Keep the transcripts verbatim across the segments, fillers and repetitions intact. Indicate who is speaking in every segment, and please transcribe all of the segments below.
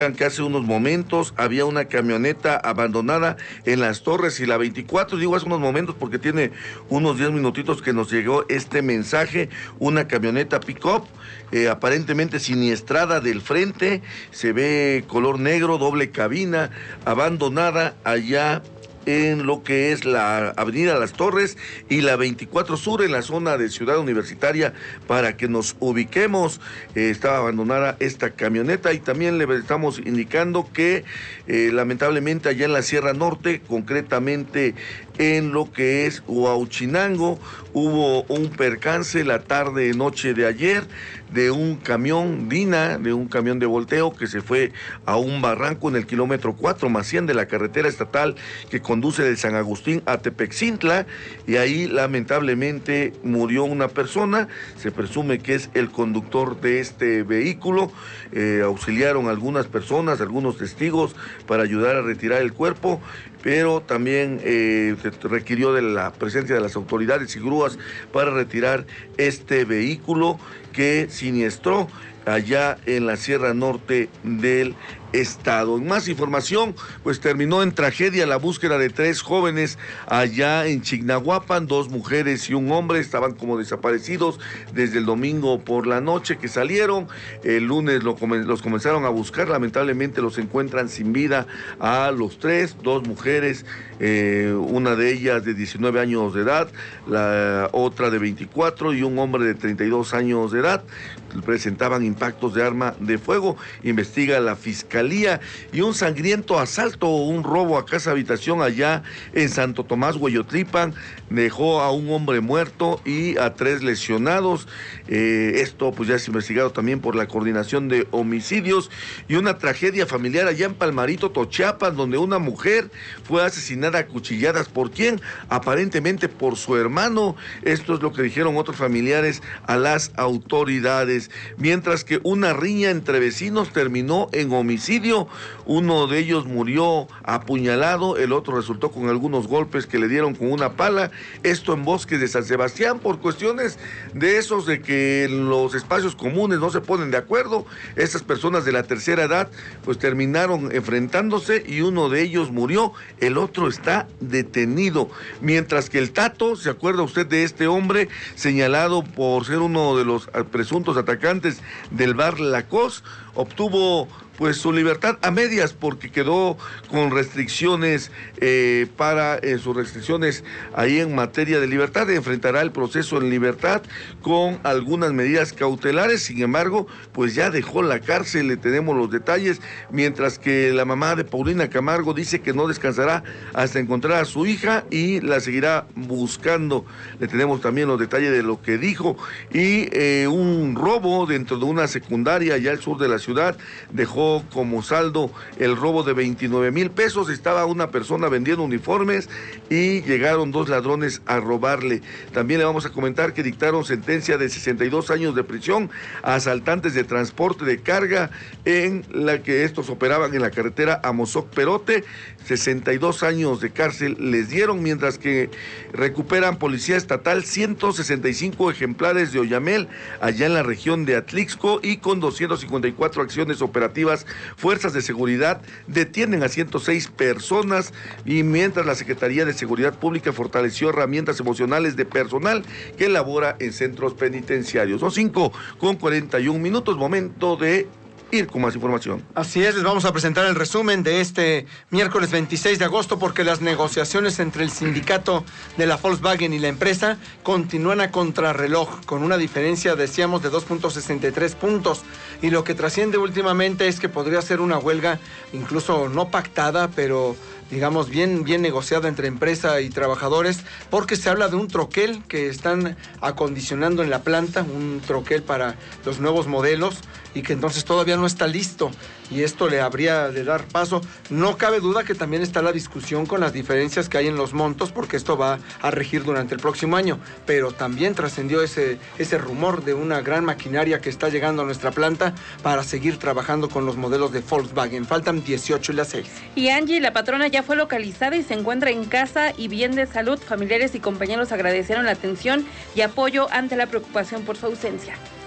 Speaker 1: Que hace unos momentos había una camioneta abandonada en Las Torres y la veinticuatro, digo hace unos momentos porque tiene unos diez minutitos que nos llegó este mensaje, una camioneta pick-up eh, aparentemente siniestrada del frente, se ve color negro, doble cabina, abandonada allá en lo que es la avenida Las Torres y la veinticuatro Sur en la zona de Ciudad Universitaria, para que nos ubiquemos. Eh, estaba abandonada esta camioneta y también le estamos indicando que eh, lamentablemente allá en la Sierra Norte, concretamente en lo que es Huauchinango, hubo un percance la tarde noche de ayer de un camión Dina, de un camión de volteo que se fue a un barranco en el kilómetro cuatro más cien de la carretera estatal que conduce de San Agustín a Tepexintla, y ahí lamentablemente murió una persona, se presume que es el conductor de este vehículo. Eh, auxiliaron algunas personas, algunos testigos para ayudar a retirar el cuerpo, pero también eh, requirió de la presencia de las autoridades y grúas para retirar este vehículo que siniestró allá en la Sierra Norte del estado. En más información, pues terminó en tragedia la búsqueda de tres jóvenes allá en Chignahuapan, dos mujeres y un hombre, estaban como desaparecidos desde el domingo por la noche que salieron, el lunes lo, los comenzaron a buscar, lamentablemente los encuentran sin vida a los tres, dos mujeres, eh, una de ellas de diecinueve años de edad, la otra de veinticuatro y un hombre de treinta y dos años de edad, presentaban impactos de arma de fuego, investiga la fiscalía. Y un sangriento asalto o un robo a casa habitación allá en Santo Tomás, Hueyotlipan, dejó a un hombre muerto y a tres lesionados. Eh, esto pues ya es investigado también por la Coordinación de Homicidios. Y una tragedia familiar allá en Palmarito, Tochiapan, donde una mujer fue asesinada a cuchilladas. ¿Por quién? Aparentemente por su hermano. Esto es lo que dijeron otros familiares a las autoridades. Mientras que una riña entre vecinos terminó en homicidio, uno de ellos murió apuñalado, el otro resultó con algunos golpes que le dieron con una pala, esto en Bosques de San Sebastián, por cuestiones de esos de que en los espacios comunes no se ponen de acuerdo. Estas personas de la tercera edad pues terminaron enfrentándose y uno de ellos murió, el otro está detenido, mientras que el Tato, ¿se acuerda usted de este hombre señalado por ser uno de los presuntos atacantes del bar La Cos? Obtuvo pues su libertad a medias porque quedó con restricciones eh, para eh, sus restricciones ahí en materia de libertad. Enfrentará el proceso en libertad con algunas medidas cautelares, sin embargo pues ya dejó la cárcel, le tenemos los detalles, mientras que la mamá de Paulina Camargo dice que no descansará hasta encontrar a su hija y la seguirá buscando. Le tenemos también los detalles de lo que dijo. Y eh, un robo dentro de una secundaria allá al sur de la ciudad dejó como saldo el robo de veintinueve mil pesos. Estaba una persona vendiendo uniformes y llegaron dos ladrones a robarle. También le vamos a comentar que dictaron sentencia de sesenta y dos años de prisión a asaltantes de transporte de carga en la que estos operaban en la carretera Amozoc-Perote. sesenta y dos años de cárcel les dieron, mientras que recuperan Policía Estatal ciento sesenta y cinco ejemplares de Oyamel allá en la región de Atlixco, y con doscientas cincuenta y cuatro acciones operativas, fuerzas de seguridad detienen a ciento seis personas, y mientras la Secretaría de Seguridad Pública fortaleció herramientas emocionales de personal que labora en centros penitenciarios. Son cinco con cuarenta y un minutos, momento de ir con más información.
Speaker 2: Así es, les vamos a presentar el resumen de este miércoles veintiséis de agosto, porque las negociaciones entre el sindicato de la Volkswagen y la empresa continúan a contrarreloj, con una diferencia, decíamos, de dos punto sesenta y tres puntos, y lo que trasciende últimamente es que podría ser una huelga incluso no pactada, pero digamos bien, bien negociada entre empresa y trabajadores, porque se habla de un troquel que están acondicionando en la planta, un troquel para los nuevos modelos, y que entonces todavía no está listo, y esto le habría de dar paso. No cabe duda que también está la discusión con las diferencias que hay en los montos, porque esto va a regir durante el próximo año, pero también trascendió ese, ese rumor de una gran maquinaria que está llegando a nuestra planta para seguir trabajando con los modelos de Volkswagen. Faltan dieciocho y las seis.
Speaker 3: Y Angie, la patrona, ya fue localizada y se encuentra en casa y bien de salud. Familiares y compañeros agradecieron la atención y apoyo ante la preocupación por su ausencia.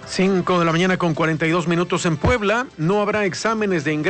Speaker 4: cinco de la mañana con cuarenta y dos minutos en Puebla. No habrá exámenes de ingreso